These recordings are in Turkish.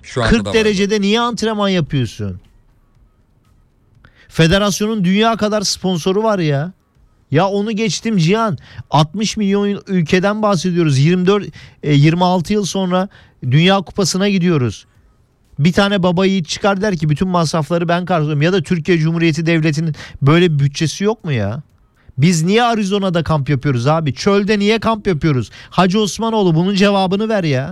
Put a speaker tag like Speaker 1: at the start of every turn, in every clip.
Speaker 1: Şu anda
Speaker 2: 40 derecede niye antrenman yapıyorsun? Federasyonun dünya kadar sponsoru var ya. Ya onu geçtim Cihan. 60 milyon ülkeden bahsediyoruz. 26 yıl sonra Dünya Kupası'na gidiyoruz. Bir tane baba yiğit çıkar der ki bütün masrafları ben karşılıyorum. Ya da Türkiye Cumhuriyeti Devleti'nin böyle bir bütçesi yok mu ya? Biz niye Arizona'da kamp yapıyoruz abi? Çölde niye kamp yapıyoruz? Hacı Osmanoğlu bunun cevabını ver ya.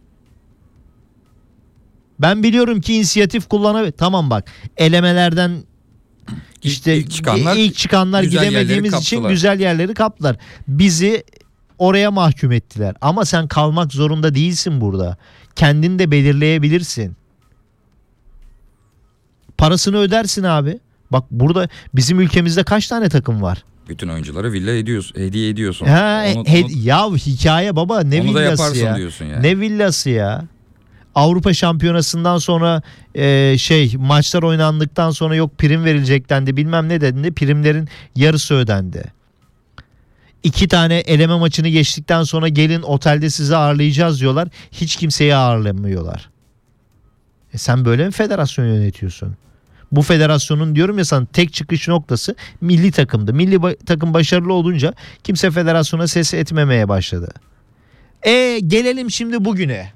Speaker 2: Ben biliyorum ki inisiyatif kullanabilir. Tamam bak, elemelerden işte ilk çıkanlar gidemediğimiz için güzel yerleri kaptılar. Bizi oraya mahkum ettiler. Ama sen kalmak zorunda değilsin burada. Kendin de belirleyebilirsin. Parasını ödersin abi. Bak burada bizim ülkemizde kaç tane takım var?
Speaker 1: Bütün oyunculara villa hediye ediyorsun.
Speaker 2: Ya hikaye baba, ne
Speaker 1: onu
Speaker 2: villası ya?
Speaker 1: Diyorsun yani.
Speaker 2: Ne villası ya? Avrupa Şampiyonası'ndan sonra maçlar oynandıktan sonra yok prim verilecek dendi, bilmem ne dendi, primlerin yarısı ödendi. 2 tane eleme maçını geçtikten sonra gelin otelde sizi ağırlayacağız diyorlar, hiç kimseyi ağırlamıyorlar. Sen böyle mi federasyon yönetiyorsun? Bu federasyonun diyorum ya sana tek çıkış noktası milli takımdı. Milli takım başarılı olunca kimse federasyona ses etmemeye başladı. Gelelim şimdi bugüne.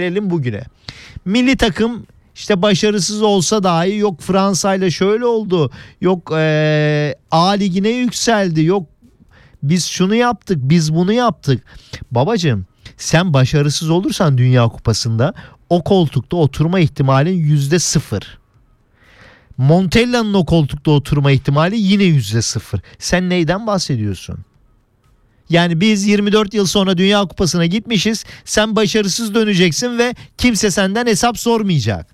Speaker 2: Milli takım işte başarısız olsa dahi yok Fransa ile şöyle oldu. Yok A ligine yükseldi. Yok biz şunu yaptık, biz bunu yaptık. Babacığım sen başarısız olursan Dünya Kupası'nda o koltukta oturma ihtimalin %0. Montella'nın o koltukta oturma ihtimali yine %0. Sen neyden bahsediyorsun? Yani biz 24 yıl sonra Dünya Kupası'na gitmişiz. Sen başarısız döneceksin ve kimse senden hesap sormayacak.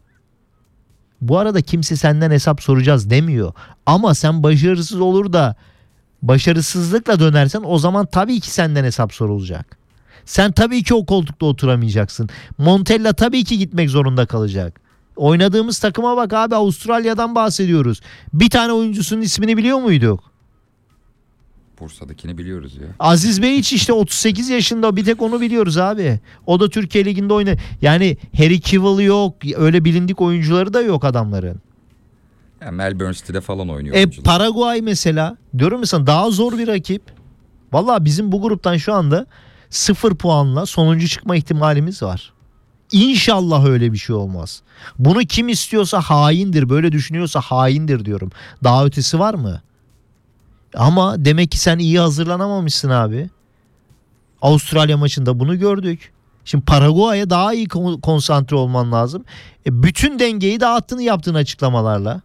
Speaker 2: Bu arada kimse senden hesap soracağız demiyor. Ama sen başarısız olur da başarısızlıkla dönersen o zaman tabii ki senden hesap sorulacak. Sen tabii ki o koltukta oturamayacaksın. Montella tabii ki gitmek zorunda kalacak. Oynadığımız takıma bak abi, Avustralya'dan bahsediyoruz. Bir tane oyuncusunun ismini biliyor muyduk?
Speaker 1: Bursa'dakini biliyoruz ya.
Speaker 2: Aziz Beyiç işte 38 yaşında, bir tek onu biliyoruz abi. O da Türkiye Ligi'nde oynuyor. Yani Harry Kewell yok, öyle bilindik oyuncuları da yok adamların.
Speaker 1: Ya Melbourne City'de falan oynuyor.
Speaker 2: Paraguay mesela, diyorum ya sana, daha zor bir rakip. Vallahi bizim bu gruptan şu anda 0 puanla sonuncu çıkma ihtimalimiz var. İnşallah öyle bir şey olmaz. Bunu kim istiyorsa haindir, böyle düşünüyorsa haindir diyorum. Daha ötesi var mı? Ama demek ki sen iyi hazırlanamamışsın abi. Avustralya maçında bunu gördük. Şimdi Paraguay'a daha iyi konsantre olman lazım. Bütün dengeyi dağıttığını yaptığın açıklamalarla.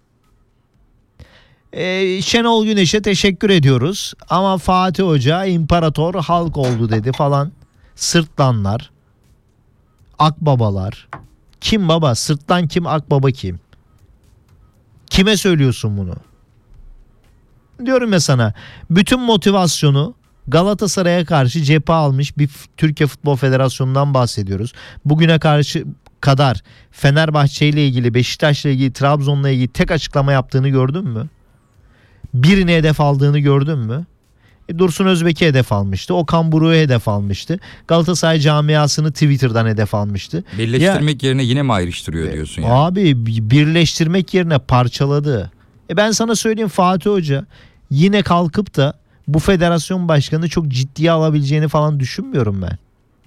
Speaker 2: Şenol Güneş'e teşekkür ediyoruz. Ama Fatih Hoca imparator halk oldu dedi falan. Sırtlanlar. Akbabalar. Kim baba? Sırtlan kim? Akbaba kim? Kime söylüyorsun bunu? Diyorum ya sana, bütün motivasyonu Galatasaray'a karşı cephe almış bir Türkiye Futbol Federasyonu'ndan bahsediyoruz. Bugüne kadar Fenerbahçe ile ilgili, Beşiktaş'la ilgili, Trabzon'la ilgili tek açıklama yaptığını gördün mü? Birini hedef aldığını gördün mü? Dursun Özbek'i hedef almıştı. Okan Buruk'u hedef almıştı. Galatasaray camiasını Twitter'dan hedef almıştı.
Speaker 1: Birleştirmek yerine yine mi ayrıştırıyor diyorsun ya?
Speaker 2: Abi birleştirmek yerine parçaladı. Ben sana söyleyeyim, Fatih Hoca yine kalkıp da bu federasyon başkanı çok ciddiye alabileceğini falan düşünmüyorum ben.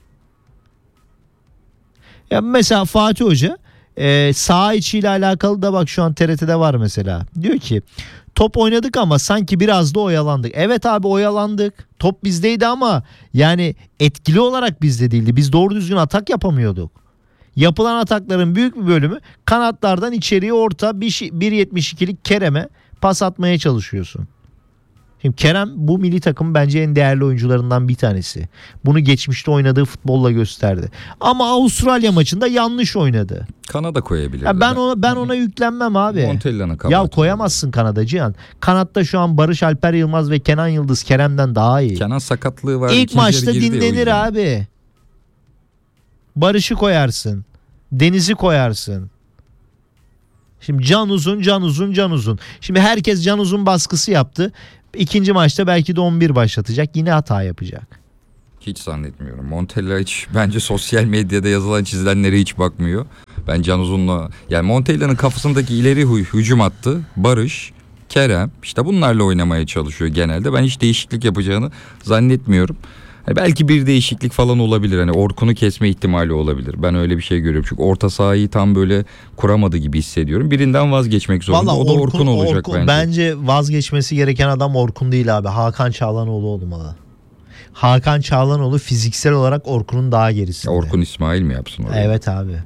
Speaker 2: Ya mesela Fatih Hoca saha içiyle alakalı da bak şu an TRT'de var mesela. Diyor ki top oynadık ama sanki biraz da oyalandık. Evet abi, oyalandık. Top bizdeydi ama yani etkili olarak bizde değildi. Biz doğru düzgün atak yapamıyorduk. Yapılan atakların büyük bir bölümü kanatlardan içeriye orta 1.72'lik Kerem'e pas atmaya çalışıyorsun. Şimdi Kerem bu milli takım bence en değerli oyuncularından bir tanesi. Bunu geçmişte oynadığı futbolla gösterdi. Ama Avustralya maçında yanlış oynadı.
Speaker 1: Kanada koyabilirdi.
Speaker 2: Ya ben ona yüklenmem abi.
Speaker 1: Montella'nın kabul.
Speaker 2: Ya koyamazsın Kanada Cihan. Kanatta şu an Barış Alper Yılmaz ve Kenan Yıldız Kerem'den daha iyi.
Speaker 1: Kenan sakatlığı var.
Speaker 2: İlk maçta dinlenir abi. Barış'ı koyarsın. Deniz'i koyarsın. Şimdi can uzun. Şimdi herkes can uzun baskısı yaptı. İkinci maçta belki de 11 başlatacak. Yine hata yapacak.
Speaker 1: Hiç zannetmiyorum. Montella hiç bence sosyal medyada yazılan çizilenlere hiç bakmıyor. Ben Can Uzun'la yani Montella'nın kafasındaki ileri hücum hattı Barış, Kerem işte bunlarla oynamaya çalışıyor genelde. Ben hiç değişiklik yapacağını zannetmiyorum. Belki bir değişiklik falan olabilir. Hani Orkun'u kesme ihtimali olabilir. Ben öyle bir şey görüyorum. Çünkü orta sahayı tam böyle kuramadı gibi hissediyorum. Birinden vazgeçmek zorunda.
Speaker 2: Vallahi
Speaker 1: o da Orkun olacak bence.
Speaker 2: Bence vazgeçmesi gereken adam Orkun değil abi. Hakan Çağlanoğlu olmalı. Hakan Çağlanoğlu fiziksel olarak Orkun'un daha gerisinde.
Speaker 1: Orkun İsmail mi yapsın orayı?
Speaker 2: Evet abi.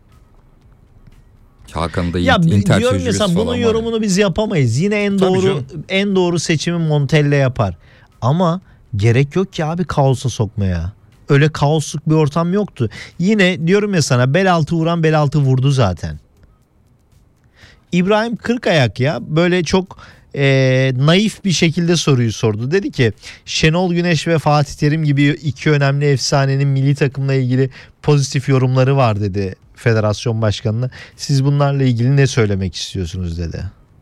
Speaker 1: Hakan'da
Speaker 2: Ya
Speaker 1: Inter
Speaker 2: diyorum ya
Speaker 1: tecrübesi
Speaker 2: sen
Speaker 1: falan
Speaker 2: bunun
Speaker 1: var.
Speaker 2: yorumunu biz yapamayız. Yine en doğru seçimi Montella yapar. Ama gerek yok ki abi kaosa sokmaya. Öyle kaosluk bir ortam yoktu. Yine diyorum ya sana bel altı vuran bel altı vurdu zaten. İbrahim Kırkayak ya böyle çok naif bir şekilde soruyu sordu. Dedi ki Şenol Güneş ve Fatih Terim gibi iki önemli efsanenin milli takımla ilgili pozitif yorumları var dedi federasyon başkanına. Siz bunlarla ilgili ne söylemek istiyorsunuz dedi.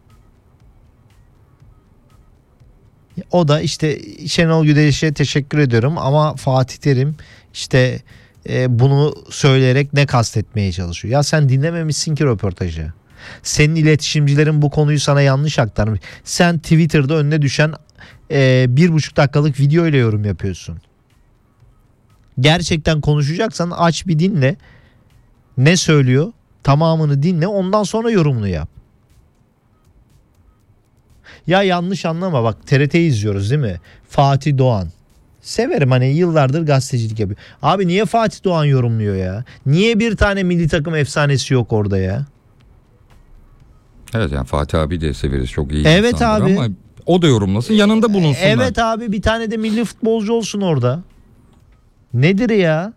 Speaker 2: O da işte Şenol Güneş'e teşekkür ediyorum ama Fatih Terim işte bunu söyleyerek ne kastetmeye çalışıyor. Ya sen dinlememişsin ki röportajı. Senin iletişimcilerin bu konuyu sana yanlış aktarmış. Sen Twitter'da önüne düşen 1,5 dakikalık video ile yorum yapıyorsun. Gerçekten konuşacaksan aç bir dinle. Ne söylüyor? Tamamını dinle. Ondan sonra yorumunu yap. Ya yanlış anlama bak TRT izliyoruz değil mi? Fatih Doğan. Severim hani yıllardır gazetecilik yapıyor. Abi niye Fatih Doğan yorumluyor ya? Niye bir tane milli takım efsanesi yok orada ya?
Speaker 1: Evet yani Fatih abi de severiz. Çok iyi
Speaker 2: evet
Speaker 1: insandır
Speaker 2: abi.
Speaker 1: ama o da yorumlasın yanında bulunsunlar.
Speaker 2: Evet abi bir tane de milli futbolcu olsun orada. Nedir ya?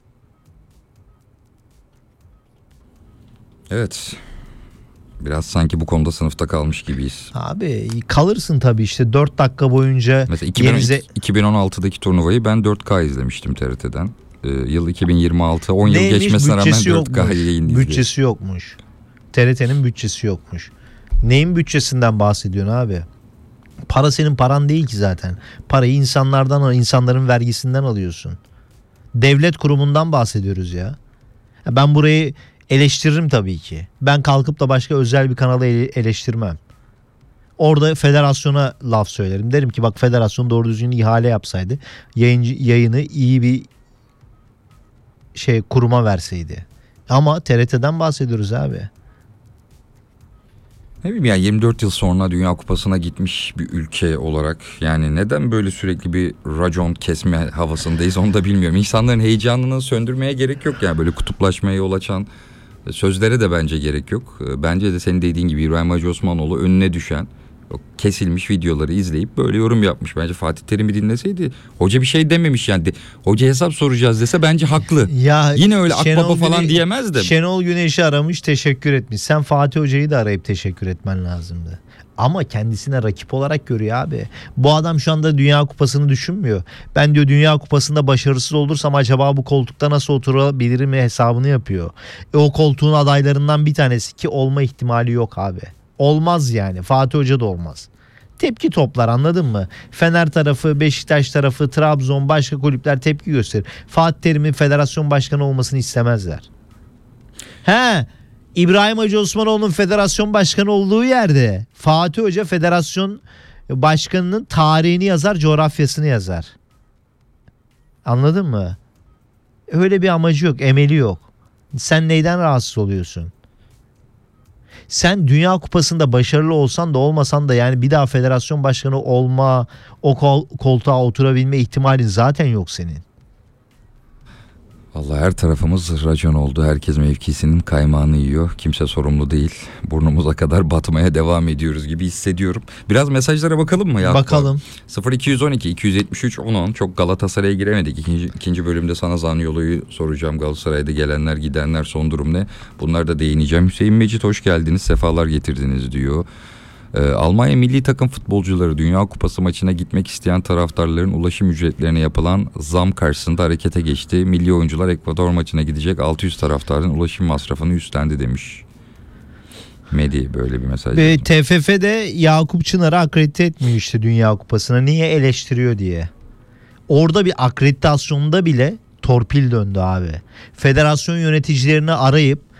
Speaker 1: Evet. Biraz sanki bu konuda sınıfta kalmış gibiyiz.
Speaker 2: Abi kalırsın tabii işte 4 dakika boyunca.
Speaker 1: Mesela 2016'daki turnuvayı ben 4K izlemiştim TRT'den. Yıl 2026 10 yıl geçmesine rağmen 4K yayın izledim.
Speaker 2: Bütçesi yokmuş. TRT'nin bütçesi yokmuş. Neyin bütçesinden bahsediyorsun abi? Para senin paran değil ki zaten. Parayı insanların vergisinden alıyorsun. Devlet kurumundan bahsediyoruz ya. Ben burayı eleştiririm tabii ki. Ben kalkıp da başka özel bir kanalı eleştirmem. Orada federasyona laf söylerim. Derim ki bak federasyon doğru düzgün ihale yapsaydı yayını iyi bir kuruma verseydi. Ama TRT'den bahsediyoruz abi.
Speaker 1: Ne bileyim ya 24 yıl sonra Dünya Kupası'na gitmiş bir ülke olarak yani neden böyle sürekli bir racon kesme havasındayız onu da bilmiyorum. İnsanların heyecanını söndürmeye gerek yok yani böyle kutuplaşmaya yol açan sözlere de bence gerek yok. Bence de senin dediğin gibi İbrahim Hacı Osmanoğlu önüne düşen kesilmiş videoları izleyip böyle yorum yapmış. Bence Fatih Terim'i dinleseydi hoca bir şey dememiş yani. Hoca hesap soracağız dese bence haklı. Ya, yine öyle Akbaba falan diyemez de.
Speaker 2: Şenol Güneş'i aramış teşekkür etmiş. Sen Fatih Hoca'yı da arayıp teşekkür etmen lazımdı. Ama kendisine rakip olarak görüyor abi. Bu adam şu anda Dünya Kupası'nı düşünmüyor. Ben diyor Dünya Kupası'nda başarısız olursam acaba bu koltukta nasıl oturabilirim hesabını yapıyor. O koltuğun adaylarından bir tanesi ki olma ihtimali yok abi. Olmaz yani. Fatih Hoca da olmaz. Tepki toplar anladın mı? Fener tarafı, Beşiktaş tarafı, Trabzon başka kulüpler tepki gösterir. Fatih Terim'in federasyon başkanı olmasını istemezler. İbrahim Hacı Osmanoğlu'nun federasyon başkanı olduğu yerde Fatih Hoca federasyon başkanının tarihini yazar, coğrafyasını yazar. Anladın mı? Öyle bir amacı yok, emeli yok. Sen neyden rahatsız oluyorsun? Sen Dünya Kupası'nda başarılı olsan da olmasan da yani bir daha federasyon başkanı olma, o koltuğa oturabilme ihtimalin zaten yok senin.
Speaker 1: Vallahi her tarafımız racon oldu. Herkes mevkisinin kaymağını yiyor. Kimse sorumlu değil. Burnumuza kadar batmaya devam ediyoruz gibi hissediyorum. Biraz mesajlara bakalım mı ya?
Speaker 2: Bakalım.
Speaker 1: 0212 273 10 çok Galatasaray'a giremedik. İkinci bölümde sana Zaniolo'yu soracağım. Galatasaray'da gelenler gidenler son durum ne? Bunlar da değineceğim. Hüseyin Mecit hoş geldiniz. Sefalar getirdiniz diyor. Almanya milli takım futbolcuları Dünya Kupası maçına gitmek isteyen taraftarların ulaşım ücretlerine yapılan zam karşısında harekete geçti. Milli oyuncular Ekvador maçına gidecek 600 taraftarın ulaşım masrafını üstlendi demiş. Medi böyle bir mesaj.
Speaker 2: TFF'de Yakup Çınar'ı akredite etmiyor işte Dünya Kupası'na. Niye eleştiriyor diye. Orada bir akreditasyonda bile torpil döndü abi. Federasyon yöneticilerini arayıp